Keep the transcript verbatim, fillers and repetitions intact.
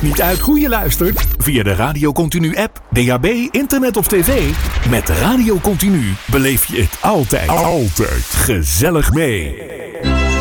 Maakt niet uit hoe je luistert. Via de Radio Continu app, D A B, internet of tv. Met Radio Continu beleef je het altijd, altijd gezellig mee.